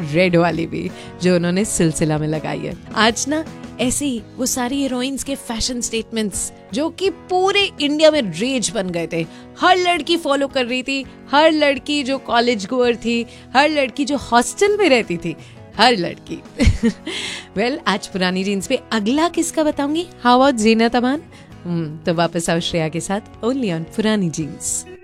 Red वाली भी जो उन्होंने सिलसिला में लगाई है। आज ना ऐसे ही वो सारी हीरोइंस के फैशन स्टेटमेंट्स जो कि पूरे इंडिया में रेज बन गए थे, हर लड़की फॉलो कर रही थी, हर लड़की जो कॉलेज गोअर थी, हर लड़की जो हॉस्टल में रहती थी, हर लड़की वेल आज पुरानी जीन्स पे अगला किसका बताऊंगी, हाउ अबाउट जीनत अमान। तो वापस आओ श्रेया के साथ ओनली ऑन पुरानी जीन्स।